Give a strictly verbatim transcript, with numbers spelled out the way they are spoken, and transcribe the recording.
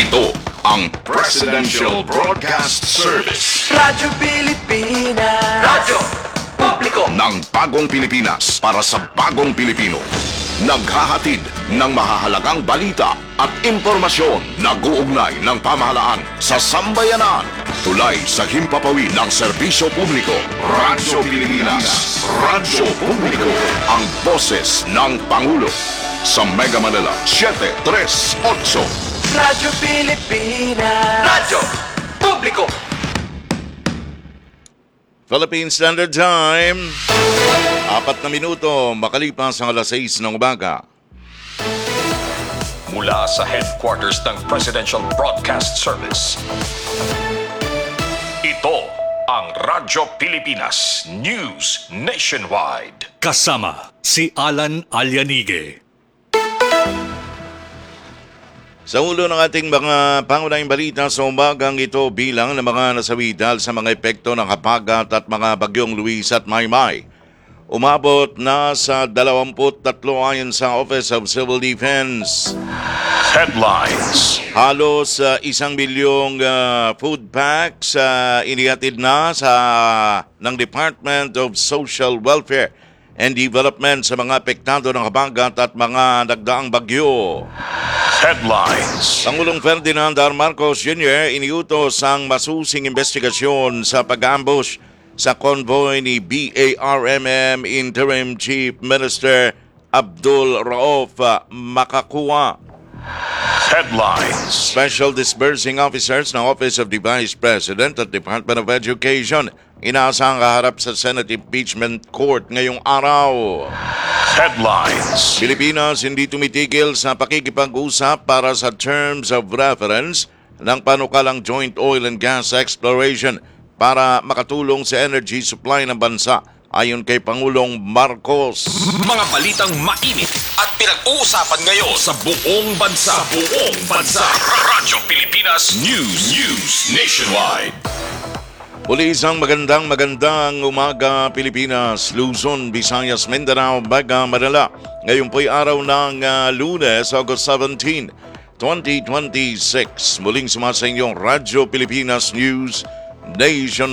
Ito ang Presidential Broadcast Service. Radyo Pilipinas. Radyo Publiko Ng bagong Pilipinas para sa bagong Pilipino. Naghahatid ng mahahalagang balita at impormasyon na guugnay ng pamahalaan sa sambayanan. Tulay sa himpapawid ng serbisyo publiko. Radyo Pilipinas. Radyo Publiko. Ang boses ng Pangulo. Sa Mega Manila, seven three eight. Radyo Pilipinas. Radyo Publiko Philippine Standard Time, apat na minuto makalipas ang alas sais ng umaga. mula sa headquarters ng Presidential Broadcast Service. Ito ang Radyo Pilipinas News Nationwide. Kasama si Alan Alianige. Sa ulo ng ating mga pangunahing balita sa umagang ito, bilang ng mga nasawi dahil sa mga epekto ng habagat at mga bagyong Luis at Maymay, umabot na sa dalawampu't tatlo ayon sa Office of Civil Defense. Headlines. Halos uh, isang milyong uh, food packs uh, inihatid na sa ng Department of Social Welfare and Development sa mga apektado ng habagat at mga nagdaang bagyo. Headlines. Pangulong Ferdinand R. Marcos Junior iniutos ang masusing investigasyon sa pag-ambush sa convoy ni B A R M M Interim Chief Minister Abdul Rauf Makakuwa. Headlines. Special Disbursing Officers ng Office of the Vice President at Department of Education inaasahang kaharap sa Senate Impeachment Court ngayong araw. Headlines. Pilipinas hindi tumitigil sa pakikipag-usap para sa terms of reference ng panukalang joint oil and gas exploration para makatulong sa energy supply ng bansa ayon kay Pangulong Marcos. Mga balitang mainit at pinag-uusapan ngayon sa buong bansa. Sa buong bansa. Radyo Pilipinas News. News Nationwide. Muli isang magandang magandang umaga Pilipinas, Luzon, Visayas, Mindanao, Mega Manila. Ngayon po'y araw ng uh, Lunes, August seventeenth, twenty twenty-six. Muling sumasa inyong Radyo Pilipinas News Nation